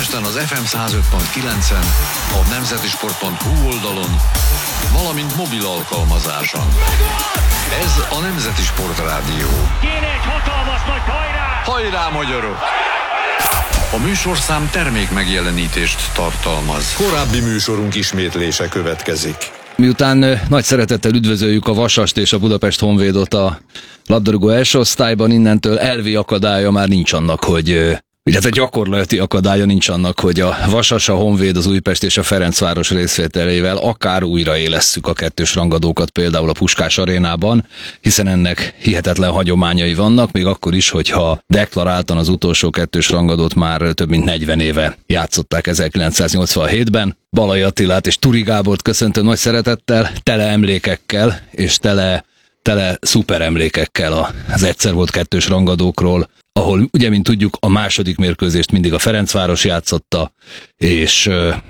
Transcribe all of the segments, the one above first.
Budapesten az FM 105.9-en, a nemzetisport.hu oldalon, valamint mobil alkalmazáson. Ez a Nemzeti Sport Rádió. Kéne egy hatalmas nagy hajrá! Hajrá, magyarok! A műsorszám termék megjelenítést tartalmaz. Korábbi műsorunk ismétlése következik. Miután nagy szeretettel üdvözöljük a Vasast és a Budapest Honvédot a labdarúgó első osztályban, innentől elvi akadálya már nincs annak, hogy illetve gyakorlati akadálya nincs annak, hogy a Vasas, a Honvéd, az Újpest és a Ferencváros részvételével akár újraélesszük a kettős rangadókat például a Puskás arénában, hiszen ennek hihetetlen hagyományai vannak, még akkor is, hogyha deklaráltan az utolsó kettős rangadót már több mint 40 éve játszották 1987-ben. Balai Attilát és Turi Gábort köszöntöm nagy szeretettel, tele emlékekkel és tele szuper emlékekkel az egyszer volt kettős rangadókról, ahol ugye, mint tudjuk, a második mérkőzést mindig a Ferencváros játszotta, és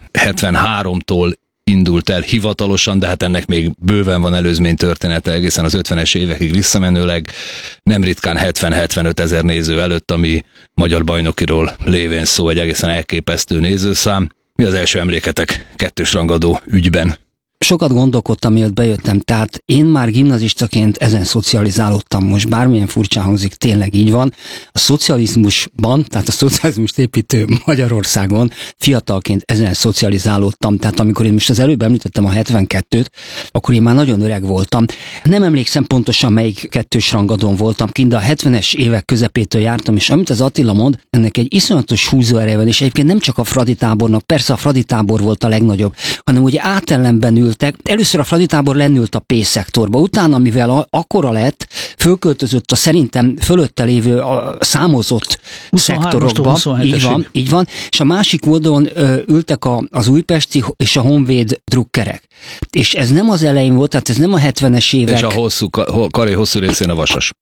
73-tól indult el hivatalosan, de hát ennek még bőven van előzmény története egészen az 50-es évekig visszamenőleg, nem ritkán 70-75 ezer néző előtt, ami magyar bajnokiról lévén szó, egy egészen elképesztő nézőszám. Mi az első emléketek kettős rangadó ügyben? Sokat gondolkodtam, mielőtt bejöttem, tehát én már gimnazistaként ezen szocializálódtam, most bármilyen furcsán hangzik, tényleg így van. A szocializmusban, tehát a szocializmust építő Magyarországon fiatalként ezen szocializálódtam, tehát amikor én most az előbb említettem a 72-t, akkor én már nagyon öreg voltam. Nem emlékszem pontosan, melyik kettős rangadón voltam kint, de a 70-es évek közepétől jártam, és amit az Attila mond, ennek egy iszonyatos húzóereje van, és egyébként nem csak a Fradi tábornak, persze a Fradi tábor volt a legnagyobb, hanem ugye átellenben ültek. Először a Fradi tábor lennült a P-szektorba, utána, mivel akkora lett, fölköltözött a szerintem fölötte lévő a számozott szektorokba. Így van. És a másik oldalon ültek az újpesti és a honvéd drukkerek. És ez nem az elején volt, tehát ez nem a 70-es évek. És a karé hosszú részén a Vasas.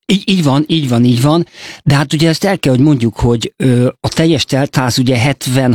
Így van. De hát ugye ezt el kell, hogy mondjuk, hogy a teljes teltház ugye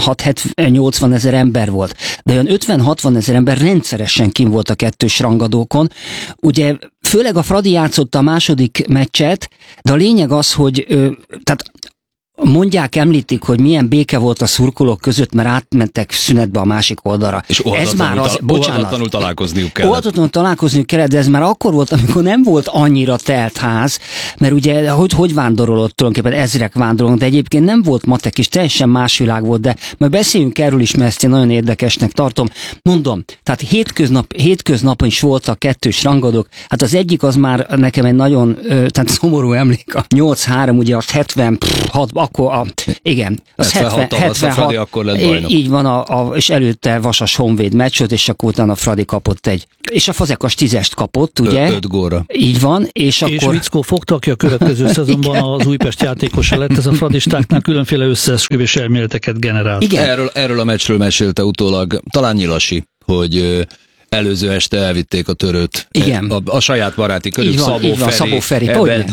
76-80 ezer ember volt. De olyan 50-60 ezer ember rendszeresen kim volt a kettős rangadókon. Ugye főleg a Fradi játszotta a második meccset, de a lényeg az, hogy tehát mondják, említik, hogy milyen béke volt a szurkolók között, mert átmentek szünetbe a másik oldalra. És óhatatlanul találkozniuk kellett. Óhatatlanul találkozniuk kellett, de ez már akkor volt, amikor nem volt annyira telt ház, mert ugye hogy vándorolott tulajdonképpen, ezrek vándorolnak, de egyébként nem volt matek is, teljesen más világ volt, de majd beszéljünk erről is, mert ezt én nagyon érdekesnek tartom. Mondom, tehát hétköznapon is voltak kettős rangadók, hát az egyik az már nekem egy nagyon tehát szomorú emlék, a 8-3, ugye az 76, akkor igen, az 76, akkor lett bajnok. Így van, és előtte Vasas Honvéd meccsot, és akkor utána a Fradi kapott és a Fazekas 10-est kapott, ugye? 5 gólra. Így van, és akkor... Vickó fogta, aki a következő szezonban az Újpest játékosa lett, ez a fradistáknál különféle összeesküvés elméleteket generált. Igen. Erről a meccsről mesélte utólag talán Nyilasi, hogy előző este elvitték a törőt. Igen. A saját baráti körük, Szabó Feri.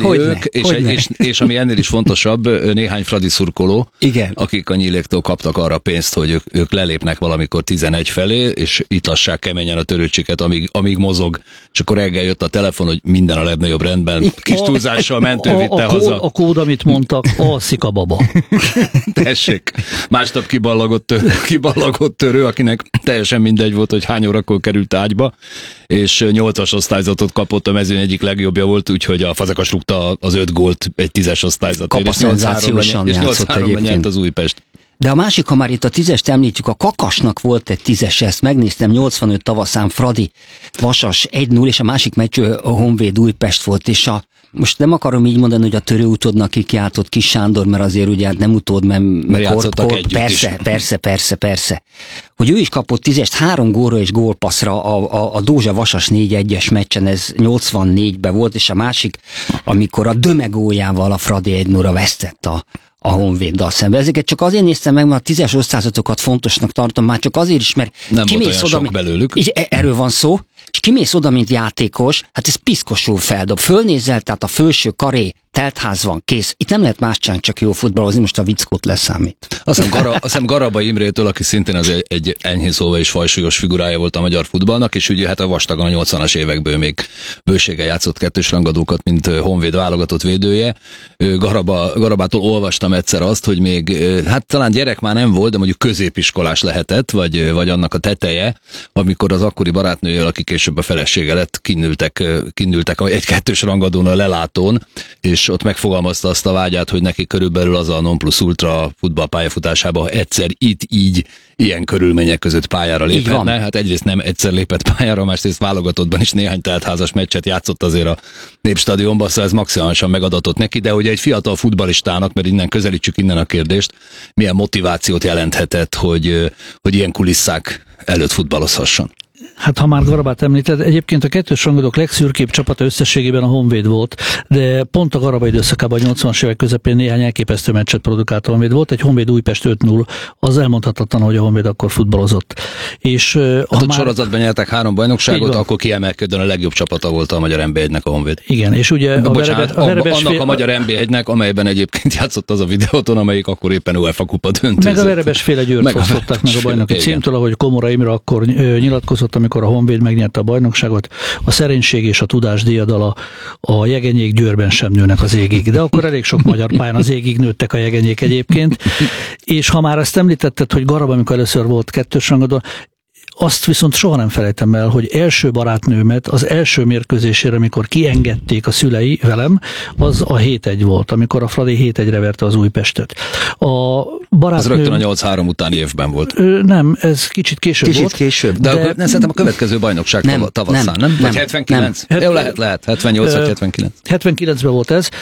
És ami ennél is fontosabb, néhány fradi szurkoló, igen, akik a Nyíléktól kaptak arra pénzt, hogy ők lelépnek valamikor 11 felé, és itassák keményen a törőcsiket, amíg mozog. És akkor reggel jött a telefon, hogy minden a legnagyobb rendben. Kis túlzással mentő vitte haza. A kód, amit mondtak, alszik a baba. Tessék. Másnap kiballagott törő, akinek teljesen mindegy volt, hogy hány órakor került ágyba, és 8-as osztályzatot kapott, a mezőny egyik legjobbja volt, úgyhogy a Fazekas rúgta az 5 gólt egy 10-es osztályzatért, és 8-3-ban nyert az Újpest. De a másik, ha már itt a 10-est említjük, a Kakasnak volt egy 10-es, ezt megnéztem, 85 tavaszán Fradi, Vasas 1-0, és a másik meccs a Honvéd Újpest volt, és most nem akarom így mondani, hogy a törő utódnak kikiáltott Kis Sándor, mert azért ugye nem utód, mert persze. Hogy ő is kapott 10-est 3 gólra és gólpasszra a Dózsa Vasas 4-1-es meccsen, ez 84-ben volt, és a másik, amikor a Dömegójával a Fradi 1-0-ra vesztett a Honvéddal szemben. Ezeket csak azért néztem meg, mert a 10-es osztályzatokat fontosnak tartom, már csak azért is, mert nem volt olyan sok belőlük. Erről van szó, és kimész oda, mint játékos, hát ez piszkosul feldob. Fölnézel, tehát a felső karé teltház van, kész. Itt nem lehet más csinálni, csak jó futballozni, most a vickót leszámít. Azt hiszem Garaba Imrétől, aki szintén az egy enyhén szóval is fajsúlyos figurája volt a magyar futballnak, és ugye hát a vastagon a 80-as évekből még bőséggel játszott kettős rangadókat, mint Honvéd válogatott védője. Garabától olvastam egyszer azt, hogy még, hát talán gyerek már nem volt, de mondjuk középiskolás lehetett, vagy annak a teteje, amikor az akkori barátnőjével, aki később a felesége lett, kinnültek egy kettős rangadón a lelátón, és ott megfogalmazta azt a vágyát, hogy neki körülbelül az a non plus ultra futballpályafutásában egyszer itt így ilyen körülmények között pályára léphetne. Hát egyrészt nem egyszer lépett pályára, másrészt válogatottban is néhány teltházas meccset játszott azért a Népstadionban, szóval ez maximálisan megadatott neki, de ugye egy fiatal futballistának, mert innen közelítsük innen a kérdést, milyen motivációt jelenthetett, hogy ilyen kulisszák előtt futballozhasson. Hát ha már Garabát említed, egyébként a kettős rangadók legszürkébb csapata összességében a Honvéd volt, de pont a Garaba időszakában a 80-as évek közepén néhány elképesztő meccset produkált a Honvéd. Volt egy Honvéd Újpest 5-0, az elmondhatatlan, hogy a Honvéd akkor futballozott. És hát ott sorozatban nyertek 3 bajnokságot, akkor kiemelkedően a legjobb csapata volt a magyar NB1-nek a Honvéd. Igen, és ugye annak a magyar NB1-nek, amelyben egyébként játszott az a videóton, amelyik akkor éppen UEFA kupa döntőzött. Meg a Verebesféle Győrt fosztották meg a bajnoki címtől, ahogy Komora Imre akkor nyilatkozott, amikor a Honvéd megnyerte a bajnokságot, a szerénység és a tudás díjadala a jegenyék Győrben sem nőnek az égig. De akkor elég sok magyar pályán az égig nőttek a jegenyék egyébként. És ha már ezt említetted, hogy Garab, amikor először volt kettős rangadó, azt viszont soha nem felejtem el, hogy első barátnőmet az első mérkőzésére, amikor kiengedték a szülei velem, az a 7-1 volt, amikor a Fradi 7-1-re verte az Újpestet. A barátnő... Az rögtön a 8-3 utáni évben volt. Nem, ez kicsit később volt. Később, de szerintem a következő bajnokság tavasszán, nem? Vagy 79? Jó, lehet, 78 vagy 79. 79-ben volt ez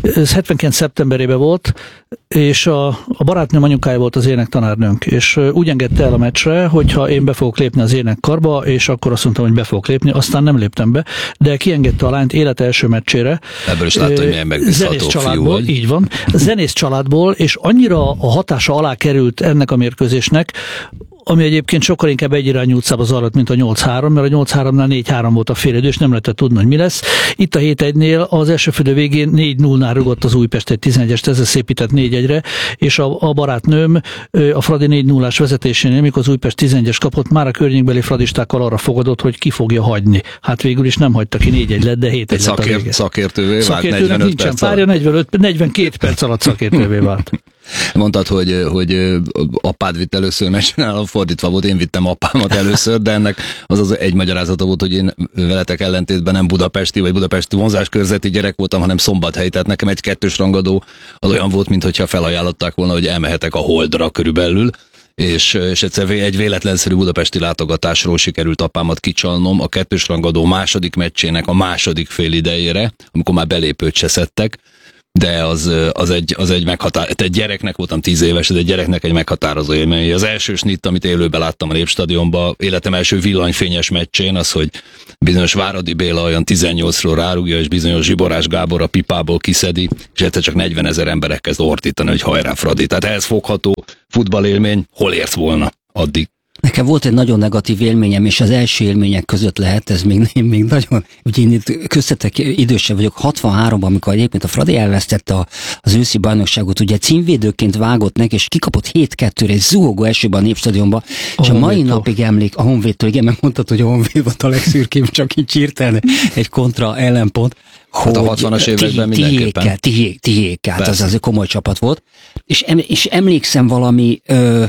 79 szeptemberében volt, és a barátnőm anyukája volt az énektanárnőnk, és úgy engedte el a meccsre, hogyha én be fogok lépni az énekkarba, és akkor azt mondtam, hogy be fogok lépni, aztán nem léptem be, de kiengedte a lányt élete első meccsére. Ebből is látta, hogy milyen megbízható fiú vagy. Így van, zenész családból, és annyira a hatása alá került ennek a mérkőzésnek, ami egyébként sokkal inkább egyirányú utcába zajlott, mint a 8-3, mert a 8-3-nál 4-3 volt a félidő, és nem lehetett tudni, hogy mi lesz. Itt a 7-1-nél az első félidő végén 4-0-nál rugott az Újpest egy 11-est, ezzel szépített 4-1-re, és a barátnőm a Fradi 4-0-ás vezetésénél, mikor az Újpest 11-es kapott, már a környékbeli fradistákkal arra fogadott, hogy ki fogja hagyni. Hát végül is nem hagyta ki, 4-1 lett, de 7-1 lett a vége. Szakértővé vált 45 perc alatt. Párja 42 perc alatt szakértővé vált. Mondtad, hogy apád vitt először, mert nálam fordítva volt, én vittem apámat először, de ennek az egy magyarázata volt, hogy én veletek ellentétben nem budapesti vagy budapesti vonzáskörzeti gyerek voltam, hanem Szombathelyi, tehát nekem egy kettős rangadó az olyan volt, mintha felajánlották volna, hogy elmehetek a Holdra körülbelül, és egyszer egy véletlenszerű budapesti látogatásról sikerült apámat kicsalnom a kettős rangadó második meccsének a második fél idejére, amikor már belépőt se szedtek. De az egy meghatározó, egy gyereknek voltam 10 éves, ez egy gyereknek egy meghatározó élmény. Az első snitt, amit élőben láttam a Népstadionban, életem első villanyfényes meccsén, az, hogy bizonyos Váradi Béla olyan 18-ról rárugja, és bizonyos Zsiborás Gábor a pipából kiszedi, és egyszer csak 40 000 emberek kezd ordítani, hogy hajrá Fradi. Tehát ehhez fogható futballélmény, hol ért volna addig? Nekem volt egy nagyon negatív élményem, és az első élmények között lehet, ez még nagyon, ugye én itt köztetek idősebb vagyok, 63-ban, amikor egyébként a Fradi elvesztette az őszi bajnokságot, ugye címvédőként vágott neki, és kikapott 7-2-re egy zuhogó esőben a Népstadionban, és a mai napig emlék a Honvédtől, igen, mert mondtad, hogy a Honvéd volt a legszürkébb, csak így hirtelen egy kontra ellenpont. Hát a 60-as években mindenképpen. Tihékkel, hát az egy komoly csapat volt. És emlékszem valami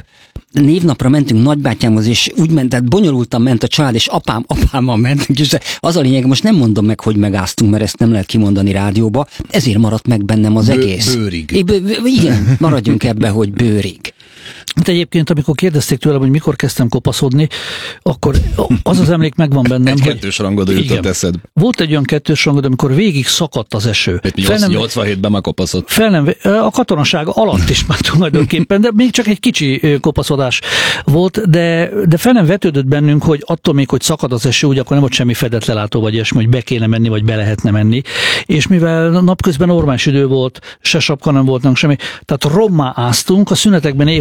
névnapra mentünk nagybátyámhoz, és úgy ment, tehát bonyolultan ment a család, és apámmal mentünk, és az a lényeg, most nem mondom meg, hogy megáztunk, mert ezt nem lehet kimondani rádióba, ezért maradt meg bennem az egész. Bőrig. Igen, maradjunk ebbe, hogy bőrig. De egyébként, amikor kérdezték tőlem, hogy mikor kezdtem kopaszodni, akkor az emlék megvan bennem, egy kettős rangadó jutott eszedbe. Volt egy olyan kettős rangadó, amikor végig szakadt az eső. 87-ben már kopaszott. A katonaság alatt is már tulajdonképpen, de még csak egy kicsi kopaszodás volt, de fel nem vetődött bennünk, hogy attól még, hogy szakad az eső, úgy akkor nem volt semmi fedetlelátó, vagy ilyesmi, hogy be kéne menni, vagy be lehetne menni. És mivel napközben normális idő volt, se sapka nem volt, semmi, tehát rommá áztunk, a szünetekben néha egy kicsit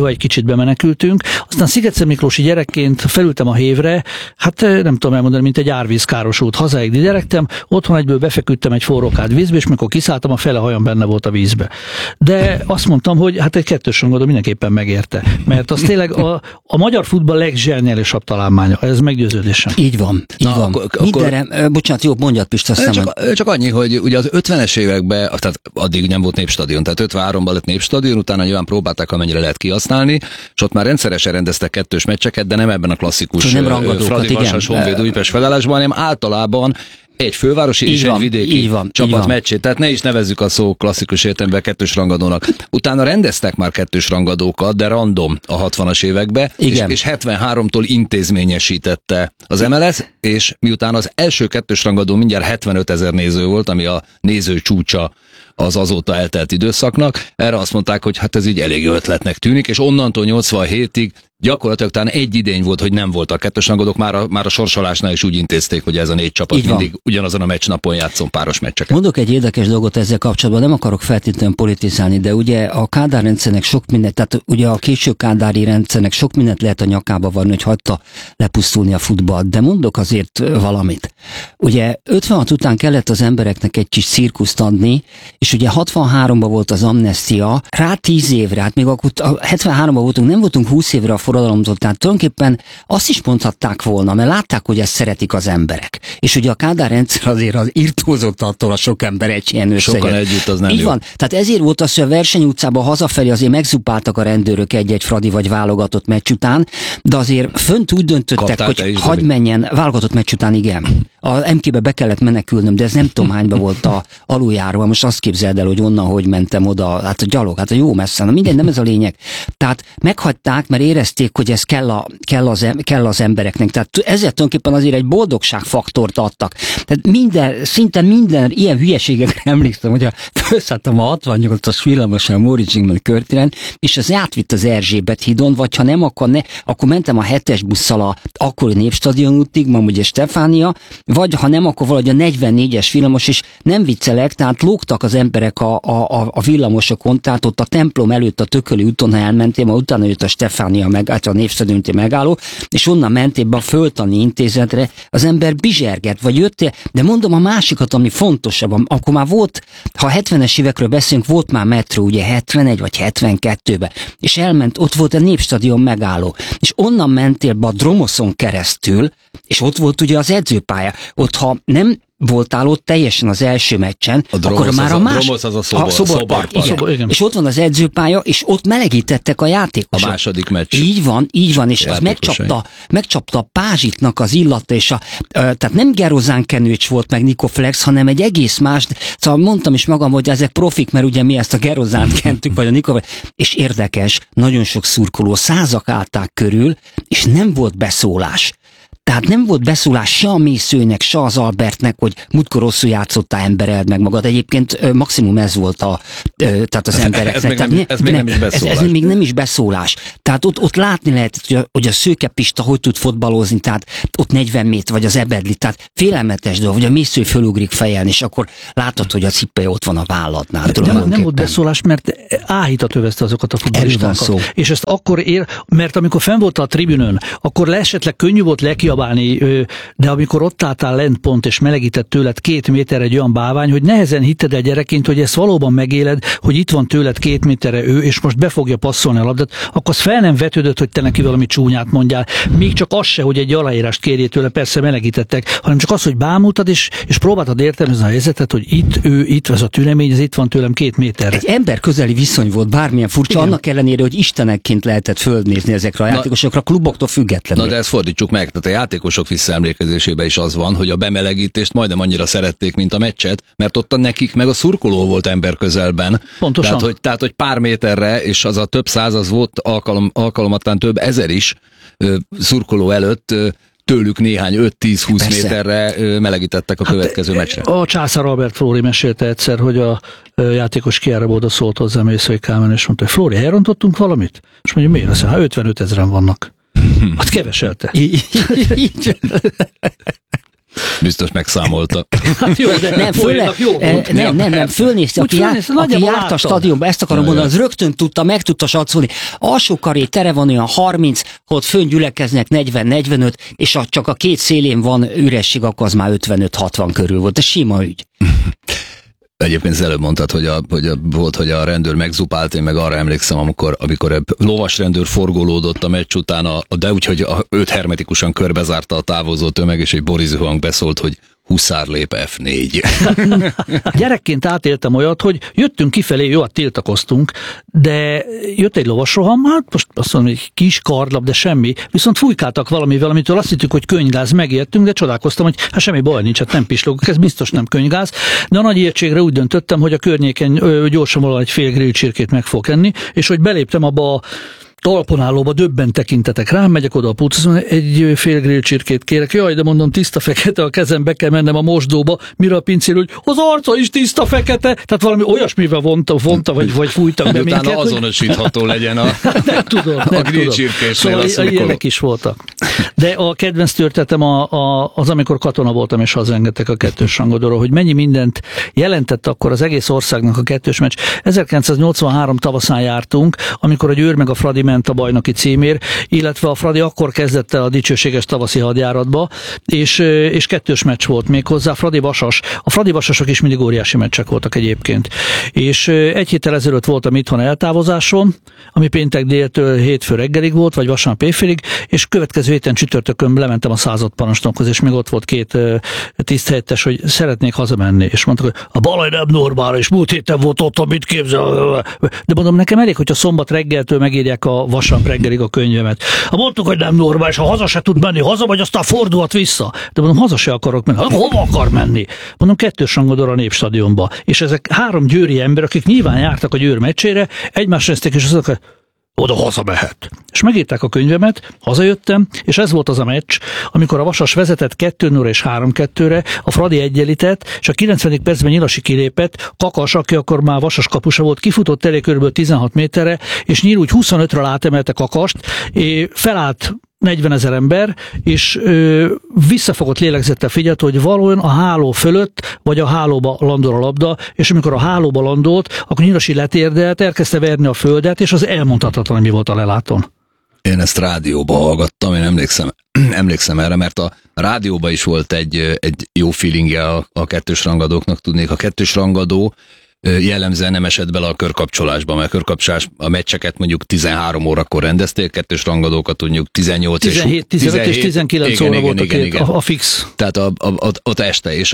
bemenekültünk, aztán Sziget-Miklósi gyerekként felültem a hévre, hát nem tudom elmondani, mint egy árvízkárosult. Hazáig gyerektem, otthon egyből befeküdtem egy forrókád vízbe, és mikor kiszálltam, a fele hajam benne volt a vízbe. De azt mondtam, hogy hát egy 2-ös rangadó mindenképpen megérte, mert az tényleg a magyar futball legzseniálisabb találmánya, ez meggyőződésem. Így van, így van. Mindenre, bocsánat, jó, mondjad Pista, csak annyi, hogy ugye az 50-es években, tehát addig nem volt népstadion, tehát 53-ban lett népstadion, utána nyilván próbálták, amennyire lehet kihasználni, és ott már rendszeresen rendeztek 2-ös meccseket, de nem ebben a klasszikus Fradi Vasas Honvéd Újpest felállásban, hanem általában egy fővárosi és egy vidéki csapat meccsét, tehát ne is nevezzük a szó klasszikus értelemben 2-ös rangadónak. Utána rendeztek már 2-ös rangadókat, de random a 60-as években, és 73-tól intézményesítette az MLS, és miután az első 2-ös rangadó mindjárt 75 000 néző volt, ami a néző csúcsa az azóta eltelt időszaknak, erre azt mondták, hogy hát ez így elég jó ötletnek tűnik, és onnantól 87-ig gyakorlatilag talán egy idény volt, hogy nem voltak 2-ös rangadók, már a sorsolásnál is úgy intézték, hogy ez a 4 csapat mindig ugyanazon a meccsnapon játszon páros meccseket. Mondok egy érdekes dolgot ezzel kapcsolatban, nem akarok feltétlenül politizálni, de ugye a Kádár rendszernek sok mindent, tehát ugye a késő kádári rendszernek sok mindent lehet a nyakába varni, hogy hagyta lepusztulni a futballt, de mondok azért valamit. Ugye 56 után kellett az embereknek egy kis cirkuszt adni, és ugye 63-ban volt az amnestia, rá 10 évre, hát még akkor 73-ban voltunk, nem voltunk 20 évre a forradalomtól, tehát tulajdonképpen azt is mondhatták volna, mert látták, hogy ezt szeretik az emberek. És ugye a Kádár rendszer azért az irtózott attól a sok ember egy ilyen összeget. Sokan együtt az nem így jó. Van. Tehát ezért volt az, hogy a Verseny utcában hazafelé azért megzupáltak a rendőrök egy-egy fradi vagy válogatott meccs után, de azért fönt úgy döntöttek, hogy hagy menjen, válogatott meccs után, igen. A MK-be be kellett menekülnöm, de ez nem tudom hányba volt a aluljáró. Most azt képzeld el, hogy onnan hogy mentem oda, hát a gyalog, hát a jó messze, na minden, nem ez a lényeg. Tehát meghagyták, mert érezték, hogy ez kell az embereknek. Tehát ezzel tulajdonképpen azért egy boldogságfaktort adtak. Tehát szinte minden ilyen hülyeségekre emlékszem, hogy felszálltam a 68-as villamosan a Móricz Zsigmond körtéren, és az átvitt az Erzsébet hídon, vagy ha nem, akkor mentem a 7-es busszal a akkori Népstadion útig, ma ugye Stefánia, vagy ha nem, akkor valahogy a 44-es villamos, és nem viccelek, tehát lógtak az emberek a villamosokon, tehát ott a templom előtt a Tököli úton, ha elmentél, ma utána jött a Stefánia a Népstadioni megálló, és onnan mentél be a Földtani Intézetre, az ember bizserget, vagy jöttél, de mondom a másikat, ami fontosabb, akkor már volt, ha 70-es évekről beszélünk, volt már metró, ugye 71 vagy 72-ben, és elment, ott volt a Népstadion megálló, és onnan mentél be a Dromoszon keresztül, és ott volt ugye az edzőpálya, ott ha nem voltál ott teljesen az első meccsen, akkor már a szoborpark. És ott van az edzőpálya, és ott melegítettek a játékosok. A második meccs. Így van, és az megcsapta a pázsitnak az illata, és tehát nem Gerozán Kenőcs volt meg Nikoflex, hanem egy egész más, szóval mondtam is magam, hogy ezek profik, mert ugye mi ezt a Gerozánt kentük, vagy a Nikoflex, és érdekes, nagyon sok szurkoló, 100-ak állták körül, és nem volt beszólás. Tehát nem volt beszólás se a Mészőnek, se az Albertnek, hogy múltkor rosszul játszottál, embereld meg magad. Egyébként maximum ez volt tehát az embereknek. Ez még nem is beszólás. Ez még nem is beszólás. Tehát ott látni lehet, hogy a Szőke Pista hogy tud fotbalozni, tehát ott 40 méter, vagy az Ebedli, tehát félelmetes dolog, hogy a Mésző fölugrik fejelni, és akkor látod, hogy a cipője ott van a válladnál. Nem volt beszólás, mert áhítat övezte azokat a futballistákat. És ezt akkor mert amikor fenn volt a tribünön, akkor esetleg könnyű volt lekiabálni, de amikor ott álltál lent pont, és melegített tőled 2 méterre egy olyan bálvány, hogy nehezen hitted el gyerekként, hogy ezt valóban megéled, hogy itt van tőled 2 méterre ő, és most be fogja passzolni a labdát, akkor az fel nem vetődött, hogy te neki valami csúnyát mondjál. Még csak az se, hogy egy aláírást kérjél tőle, persze melegítettek, hanem csak az, hogy bámultad, és próbáltad értelmezni a helyzetet, hogy itt ez a tünemény, ez itt van tőlem 2 méterre. Egy ember közeli viszony volt, bármilyen furcsa, igen. Annak ellenére, hogy istenekként lehetett földnézni ezekre a játékosokra, kluboktól függetlenül. Na de ezt fordítsuk meg, tehát a játékosok visszaemlékezésében is az van, hogy a bemelegítést majdnem annyira szerették, mint a meccset, mert ott nekik meg a szurkoló volt ember közelben. Pontosan. Tehát, hogy pár méterre, és az a több száz, az volt alkalomattán több ezer is szurkoló előtt, tőlük néhány 5-10-20 méterre melegítettek a következő meccsre. A Császár Albert Flóri mesélte egyszer, hogy a játékos kiárába oda szólt hozzá Mészői Kálmán, és mondta, hogy Flóri, elrontottunk valamit? És mondja, miért? Azt mondja, 55 000 vannak. Hát keveselte. Biztos megszámolta. Jó, de fölnézte, aki járt a stadionba, ezt akarom mondani, az rögtön meg tudta satszolni. Alsó karé tere van olyan 30, ott fönn gyülekeznek 40-45, és csak a két szélén van üresség, akkor az már 55-60 körül volt. Ez sima ügy. Egyébként az előbb mondtad, hogy a rendőr megzupált, én meg arra emlékszem, amikor lovas rendőr forgolódott a meccs után, de úgyhogy őt hermetikusan körbezárta a távozó tömeg, és egy Boris Hang beszólt, hogy huszár lép F4. Gyerekként átéltem olyat, hogy jöttünk kifelé, jó, hát tiltakoztunk, de jött egy lovasroham, hát most azt mondom, egy kis kardlap, de semmi, viszont fújkáltak valamivel, amitől azt hittük, hogy könyvgáz, megijedtünk, de csodálkoztam, hogy hát semmi baj nincs, hát nem pislogok, ez biztos nem könyvgáz, de a nagy ijegységre úgy döntöttem, hogy a környéken gyorsan valahogy egy fél grill csirkét meg fog enni, és hogy beléptem abba a talponállóba, döbben tekintetek rám, megyek oda a pulchoz, egy fél grill csirkét kérek, jaj, de mondom, tiszta fekete, a kezembe kell mennem a mosdóba, mire a pincér, hogy az arca is tiszta fekete, tehát valami olyasmivel vonta vagy fújtak be minket. Utána azonosítható legyen a grill csirkésnél. Szóval ilyenek is voltak. De a kedvenc történetem az, amikor katona voltam, és hazaengedtek a kettős rangadóról, hogy mennyi mindent jelentett akkor az egész országnak a kettős meccs. 1983 tavaszán jártunk, amikor a Győr meg a Fradi ment a bajnoki címért, illetve a Fradi akkor kezdett el a dicsőséges tavaszi hadjáratba, és kettős meccs volt méghozzá, Fradi-Vasas. A Fradi-Vasasok is mindig óriási meccsek voltak egyébként. És egy héttel ezelőtt voltam itthon eltávozáson, ami péntek déltől hétfő reggelig volt, vagy vasárnap éjfélig, és következő héten csütörtökön lementem a századparancsnokhoz, és még ott volt két tiszthelyettes, hogy szeretnék hazamenni, és mondtak, hogy a Balaj nem normális, múlt héten volt ott, mit képzel. De mondom, nekem elég, hogyha szombat reggeltől megírják a vasárnap reggelig a könyvemet. Mondtuk, hogy nem normális, ha haza se tud menni, haza vagy aztán fordulhat vissza. De mondom, haza se akarok menni. Hova akar menni? Mondom, kettős rangadóra a Népstadionba. És ezek három győri ember, akik nyilván jártak a Győr meccsére, egymásra néztek, és azt mondták, oda hazamehet. És megírták a könyvemet, hazajöttem, és ez volt az a meccs, amikor a Vasas vezetett 2-0 és 3-2-re, a Fradi egyenlített, és a 90. percben Nyilasi kilépett, Kakas, aki akkor már Vasas kapusa volt, kifutott elé kb. 16 méterre, és Nyíl úgy 25-ről átemelte Kakast, és felállt 40 000 ember, és visszafogott lélegzettel figyelt, hogy valójában a háló fölött, vagy a hálóba landol a labda, és amikor a hálóba landolt, akkor Nyilasi letérdelt, elkezdte verni a földet, és az elmondhatatlan, ami volt a lelátón. Én ezt rádióba hallgattam, én emlékszem erre, mert a rádióban is volt egy jó feelingje a kettős rangadóknak, tudnék. A kettős rangadó jellemzően nem esett bele a körkapcsolásba, mert a körkapcsolás a meccseket mondjuk 13 órakor rendezték, kettős rangadókat mondjuk 18 17, 15 és 19 óra volt a fix. Tehát ott este, és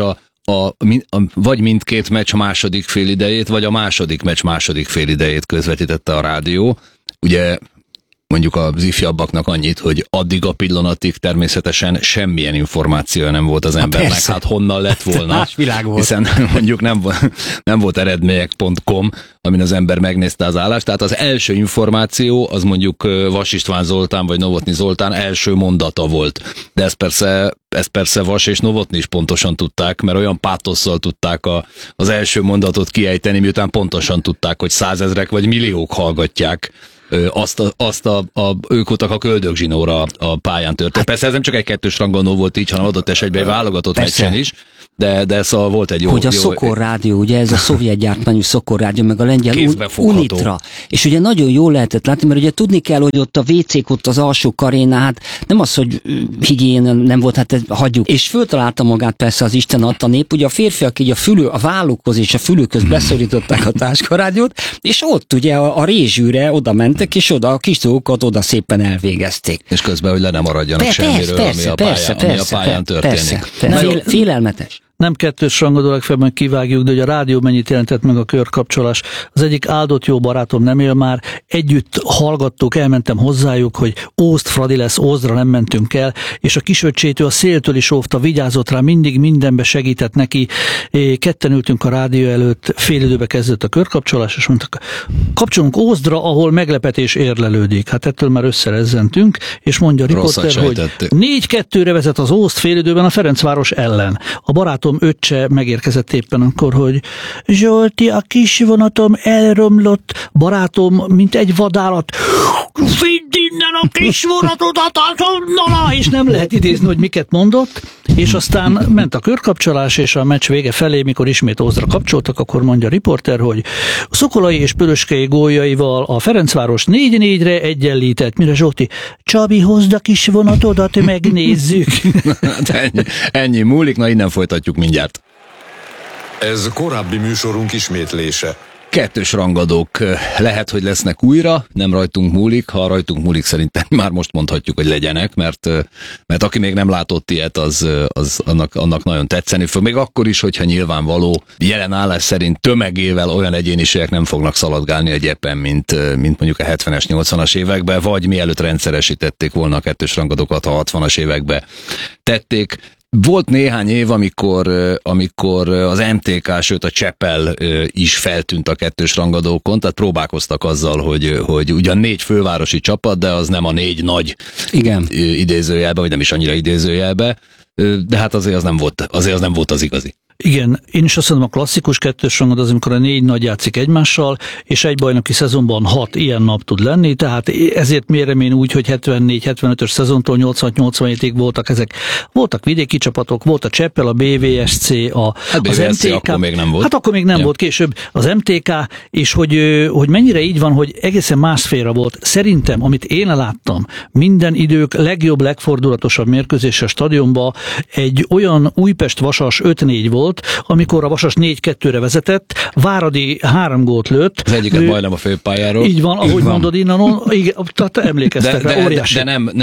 vagy mindkét meccs második félidejét, vagy a második meccs második félidejét közvetítette a rádió. Ugye mondjuk az ifjabbaknak annyit, hogy addig a pillanatig természetesen semmilyen információja nem volt az embernek, persze. Hát honnan lett volna, hiszen mondjuk nem volt eredmények.com, amin az ember megnézte az állást, tehát az első információ az mondjuk Vas István Zoltán vagy Novotny Zoltán első mondata volt, de ezt persze Vas és Novotny is pontosan tudták, mert olyan pátosszal tudták az első mondatot kiejteni, miután pontosan tudták, hogy 100 000 vagy milliók hallgatják ők voltak a köldögzsinóra a pályán történt. Persze ez nem csak egy kettős rangadó volt így, hanem adott esetben egy válogatott meccsen is, de szóval volt egy jó... Hogy a Szokor rádió, ugye ez a szovjet gyártmányú Szokor rádió, meg a lengyel Unitra. És ugye nagyon jól lehetett látni, mert ugye tudni kell, hogy ott a WC-k ott az alsó karénál, hát nem az, hogy higiénia nem volt, hát hagyjuk. És föltalálta magát persze az Isten adta nép, ugye a férfiak így a vállukhoz és a fülükhöz beszorították a táskarádiót, és ott ugye a rézsűre oda mentek, és oda a kis dolgokat oda szépen elvégezték. És közben, hogy le nem maradjanak semmiről, ami a pályán történik. Félelmetes. Nem kettős rangadó, legfeljebb kivágjuk, de hogy a rádió mennyit jelentett meg a körkapcsolás. Az egyik áldott jó barátom nem él már, együtt hallgattuk, elmentem hozzájuk, hogy Ózd Fradi lesz, Ózdra nem mentünk el, és a kisöccsétől a széltől is óvta, vigyázott rá, mindig mindenbe segített neki. Ketten ültünk a rádió előtt, fél időbe kezdett a körkapcsolás, és mondtak, kapcsolunk Ózdra, ahol meglepetés érlelődik. Hát ettől már összerezzentünk, és mondja a riporter, hogy 4-2-re vezet az Ózd fél időben a Ferencváros ellen. A barátom öccse megérkezett éppen akkor, hogy Zsolti, a kis vonatom elromlott, barátom, mint egy vadállat, vidd innen a kis vonatodat azonnal, és nem lehet idézni, hogy miket mondott, és aztán ment a körkapcsolás, és a meccs vége felé, mikor ismét Ózdra kapcsoltak, akkor mondja a riporter, hogy Szokolai és Pölöskei góljaival a Ferencváros 4-4-re egyenlített. Mire Zsóti, Csabi, hozd a kis vonatodat, megnézzük. Ennyi múlik, na innen folytatjuk mindjárt. Ez korábbi műsorunk ismétlése. Kettős rangadók lehet, hogy lesznek újra, nem rajtunk múlik, ha rajtunk múlik szerintem már most mondhatjuk, hogy legyenek, mert aki még nem látott ilyet, az annak nagyon tetszeni fog. Még akkor is, hogyha nyilvánvaló jelen állás szerint tömegével olyan egyéniségek nem fognak szaladgálni a gyepen, mint mondjuk a 70-es, 80-as években, vagy mielőtt rendszeresítették volna a kettős rangadókat, a 60-as években tették. Volt néhány év, amikor az MTK, sőt a Csepel is feltűnt a kettős rangadókon, tehát próbálkoztak azzal, hogy ugyan 4 fővárosi csapat, de az nem a 4 nagy idézőjelbe, vagy nem is annyira idézőjelbe, de hát azért az nem volt az igazi. Igen, én is azt mondom, a klasszikus kettős rangadó az, amikor a 4 nagy játszik egymással, és egy bajnoki szezonban 6 ilyen nap tud lenni, tehát ezért mérem én úgy, hogy 74-75-ös szezontól 86-87-ig voltak ezek. Voltak vidéki csapatok, volt a Cseppel, a BVSC, az MTK. Akkor még nem volt. Hát akkor még nem volt, később az MTK, és hogy mennyire így van, hogy egészen másféle volt. Szerintem, amit én láttam, minden idők legjobb, legfordulatosabb mérkőzése a stadionban egy olyan Újpest-Vasas 5-4 volt, amikor a Vasas 4-2-re vezetett, Váradi 3 gólt lőtt. Az egyiket majdnem a főpályáról. Így van, ahogy mondod innen, igen, tehát emlékeztek rá, óriási. De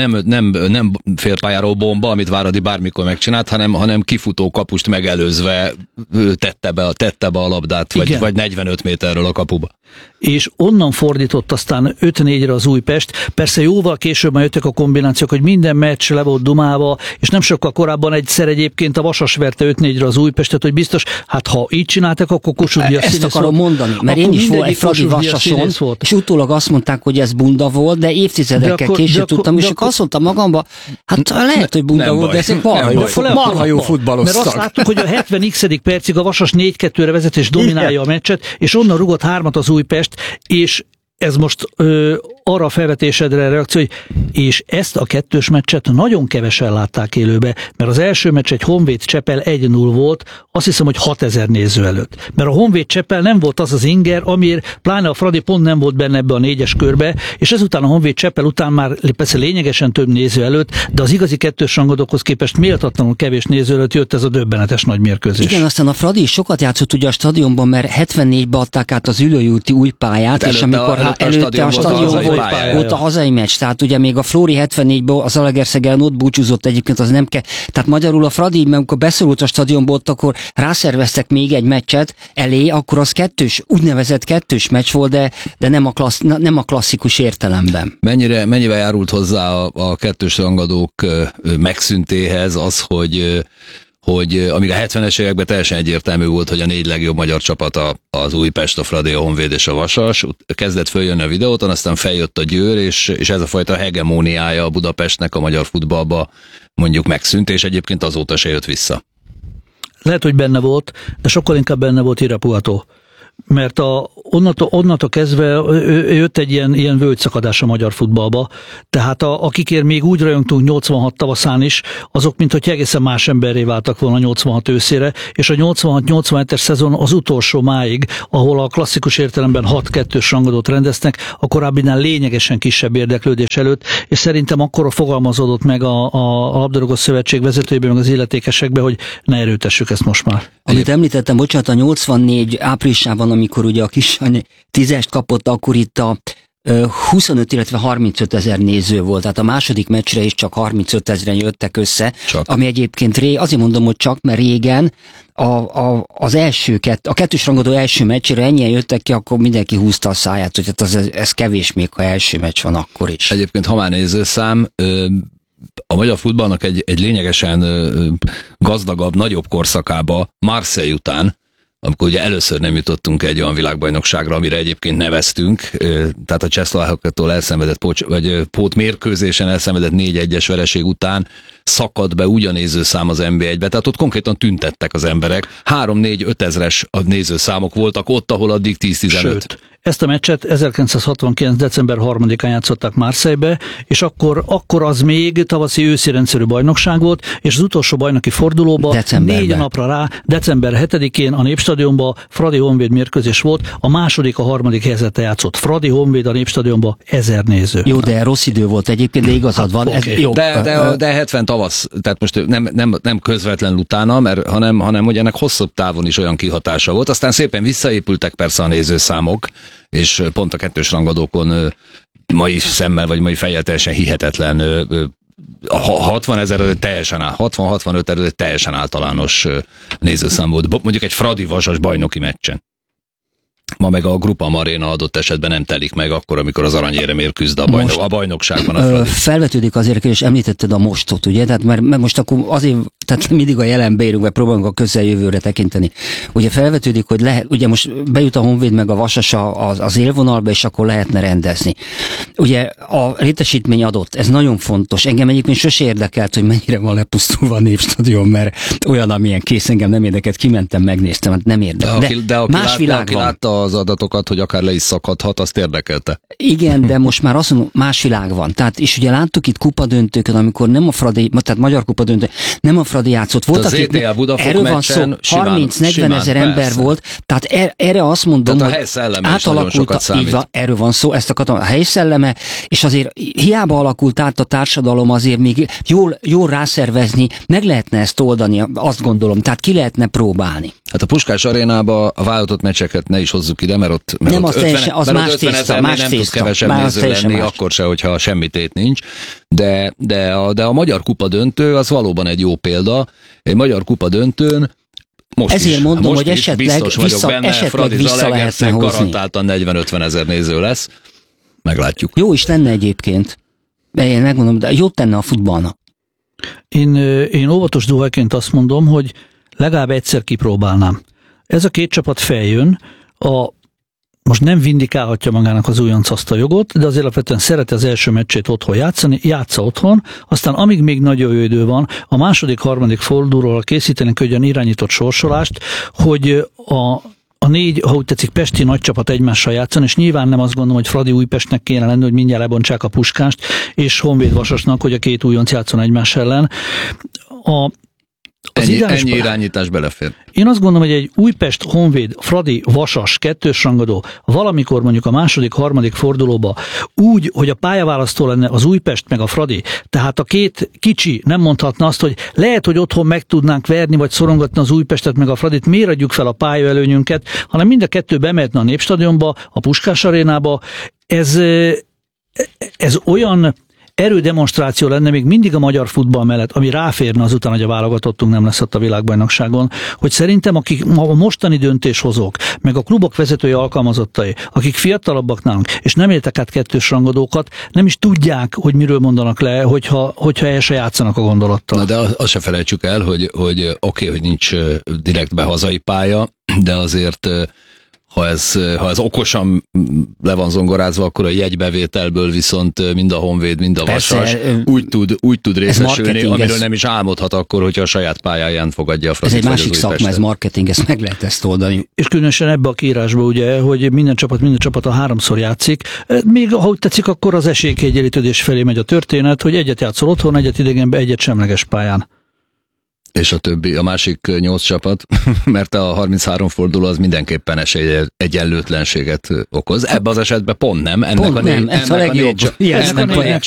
nem félpályáról bomba, amit Váradi bármikor megcsinált, hanem kifutó kapust megelőzve tette be a labdát, vagy 45 méterről a kapuba. És onnan fordított aztán 5-4-re az Újpest. Persze jóval később már jöttek a kombinációk, hogy minden meccs le volt dumálva, és nem sokkal korábban egyszer egyébként a Vasas verte 5-4-re az Újpestet, hogy biztos, hát ha így csináltak, akkor Kossuth-Díjas színész volt. Ezt akarom mondani, mert én is volt egy Fradi Vasason, és utólag azt mondták, hogy ez bunda volt, de évtizedekkel később tudtam, és akkor azt mondtam magamba, hát lehet, hogy bunda volt, de ezek marha jó futballoztak. Mert azt láttuk, hogy a 70x percig a Vasas 4-2-re vezet és dominálja a meccset, és onnan rugott 3-at az Újpest, és ez most arra a felvetésedre reakció, hogy és ezt a kettős meccset nagyon kevesen látták élőbe, mert az első meccs egy Honvéd-Csepel 1-0 volt, azt hiszem, hogy 6000 néző előtt. Mert a Honvéd-Csepel nem volt az az inger, amiért pláne a Fradi pont nem volt benne ebbe a 4-es körbe, és ezután a Honvéd-Csepel után már persze lényegesen több néző előtt, de az igazi kettős rangadókhoz képest méltatlanul kevés néző előtt jött ez a döbbenetes nagy mérkőzés. Igen, aztán a Fradi sokat játszott ugye a stadionban, mert 74-ben adták át az Ülői úti új pályát, és amikor előtte a stadion volt a hazai meccs, tehát ugye még a Flóri 74-ből az Zalaegerszeg ellen ott búcsúzott egyébként, az nem kell. Tehát magyarul a Fradi, amikor beszorult a stadionból, akkor rászerveztek még egy meccset elé, akkor az úgynevezett kettős meccs volt, de nem a klasszikus értelemben. Mennyivel járult hozzá a kettős rangadók megszüntéhez az, hogy amíg a 70-es években teljesen egyértelmű volt, hogy a 4 legjobb magyar csapat az Újpest, a Fradi, a Honvéd és a Vasas, kezdett följönni a videóton, aztán feljött a Győr, és ez a fajta hegemóniája a Budapestnek a magyar futballba mondjuk megszűnt, és egyébként azóta se jött vissza. Lehet, hogy benne volt, de sokkal inkább benne volt Irapuato. Mert onnantól kezdve jött egy ilyen völgyszakadás a magyar futballba, tehát akikért még úgy rajongtunk 86 tavaszán is, azok mint hogy egészen más emberré váltak volna 86 őszére, és a 86-87-es szezon az utolsó máig, ahol a klasszikus értelemben 6-2-s rangadót rendeznek, a korábbinál lényegesen kisebb érdeklődés előtt, és szerintem akkor fogalmazódott meg a labdarúgó szövetség vezetőjében, meg az illetékesekbe, hogy ne erőtessük ezt most már. Amit említettem, bocsánat, a 84 áprilisában, amikor ugye a Kisany 10-est kapott, akkor itt a 25, illetve 35 ezer néző volt, tehát a második meccsre is csak 35 ezeren jöttek össze, ami egyébként azért mondom, hogy csak, mert régen a kettős rangadó első meccsére ennyien jöttek ki, akkor mindenki húzta a száját, hogy hát ez kevés még, ha első meccs van akkor is. Egyébként, ha már nézőszám, a magyar futballnak egy lényegesen gazdagabb, nagyobb korszakába Marseille után, amikor ugye először nem jutottunk egy olyan világbajnokságra, amire egyébként neveztünk, tehát a csehszlovákoktól elszenvedett pótmérkőzésen elszenvedett 4-1-es vereség után szakadt be úgy a nézőszám az NB1-be, tehát ott konkrétan tüntettek az emberek, 3-4-5 ezres a nézőszámok voltak ott, ahol addig 10-15. Sőt, Ezt a meccset 1969. december 3-án játszották Marseille-be, és akkor az még tavaszi-őszi rendszerű bajnokság volt, és az utolsó bajnoki fordulóban 4 napra rá, december 7-én a Népstadionban Fradi Honvéd mérkőzés volt, a második, a harmadik helyzetre játszott. Fradi Honvéd a Népstadionban 1000 néző. Jó, de rossz idő volt egyébként, de igazad van. Okay. Ez, jó. De 70 tavasz, tehát most nem közvetlenül utána, hanem hogy ennek hosszabb távon is olyan kihatása volt. Aztán szépen visszaépültek persze a nézőszámok, és pont a kettős rangadókon mai szemmel, vagy mai fejjel teljesen hihetetlen 60-65 előtt teljesen általános nézőszám volt. Mondjuk egy Fradi Vasas bajnoki meccsen. Ma meg a Grupa Arena adott esetben nem telik meg akkor, amikor az aranyéremért küzd a bajnokságban a Fradi. Felvetődik azért, és említetted a mostot, ugye? Tehát mert most akkor azért, tehát mindig a jelenbe érünk, mert próbálunk a közeljövőre tekinteni. Ugye felvetődik, hogy lehet, ugye most bejut a Honvéd meg a Vasas az élvonalba, és akkor lehetne rendezni. Ugye a létesítmény adott, ez nagyon fontos. Engem egyébként sose érdekelt, hogy mennyire van lepusztulva a Népstadion, mert olyan, amilyen kész, engem nem érdekelt, kimentem, megnéztem, hát nem érdekel. De aki látta az adatokat, hogy akár le is szakadhat, azt érdekelte. Igen, de most már azt mondom, más világ van. Tehát, és ugye láttuk itt kupadöntőket, amikor nem a Fradi, tehát magyar kupadöntő, nem a Fradi játszott. Volt, az ETL Budafok erről van szó, 30-40 ezer ember volt, tehát erre azt mondom, tehát a helyszelleme átalakult, erről van szó, ezt akartam, a helyszelleme, és azért hiába alakult át a társadalom, azért még jól rászervezni, meg lehetne ezt oldani, azt gondolom, tehát ki lehetne próbálni. Hát a Puskás arénába a válogatott meccseket ne is hozzuk ide, mert ott nem, az 50 más tészta, nem tud kevesebb néző lenni, akkor se, hogyha semmi tét nincs. De a magyar kupa döntő az valóban egy jó példa. Egy magyar kupa döntőn ezért mondom, hogy esetleg vissza lehetne hozni. Garantáltan 40-50 ezer néző lesz. Meglátjuk. Jó is lenne egyébként. Én megmondom, de jót tenne a futballnak. Én óvatos duhajként azt mondom, hogy legalább egyszer kipróbálnám. Ez a két csapat feljön, most nem vindikálhatja magának az újonc azt a jogot, de azért alapvetően szereti az első meccsét otthon játszani, játsza otthon, aztán amíg még nagyon jó idő van, a második, harmadik fordulóról készítenek egy olyan irányított sorsolást, hogy a 4, ha úgy tetszik, pesti nagy csapat egymással játszani, és nyilván nem azt gondolom, hogy Fradi Újpestnek kéne lenni, hogy mindjárt lebontsák a Puskást, és Honvéd Vasasnak, hogy a két újonc játszon egymás ellen. Ennyi irányítás belefér. Én azt gondolom, hogy egy Újpest, Honvéd, Fradi, Vasas, kettős rangadó valamikor mondjuk a második, harmadik fordulóba úgy, hogy a pályaválasztó lenne az Újpest meg a Fradi, tehát a két kicsi nem mondhatna azt, hogy lehet, hogy otthon meg tudnánk verni, vagy szorongatni az Újpestet meg a Fradit, miért adjuk fel a pályaelőnyünket, hanem mind a kettő bemehetne a Népstadionba, a Puskás arénába. Ez olyan erődemonstráció lenne még mindig a magyar futball mellett, ami ráférne azután, hogy a válogatottunk nem lesz ott a világbajnokságon, hogy szerintem akik a mostani döntéshozók, meg a klubok vezetői alkalmazottai, akik fiatalabbak nálunk, és nem éltek át kettős rangadókat, nem is tudják, hogy miről mondanak le, hogyha el se játszanak a gondolattal. Na de azt se felejtsük el, hogy oké, hogy nincs direktbe hazai pálya, de azért ha ez okosan le van zongorázva, akkor a jegybevételből viszont mind a Honvéd, mind a Vasas úgy tud részesülni, amiről nem is álmodhat akkor, hogyha a saját pályáján fogadja a Fradit. Ez egy másik szakma, ez marketing, ezt meg lehet ezt oldani. És különösen ebbe a kiírásba ugye, hogy minden csapat a 3-szor játszik. Még ha úgy tetszik, akkor az esélykiegyenlítődés felé megy a történet, hogy egyet játszol otthon, egyet idegenben, egyet semleges pályán. És a többi, a másik 8 csapat, mert a 33 forduló az mindenképpen egyenlőtlenséget okoz. Ebben az esetben pont nem. Ennek a legjobb.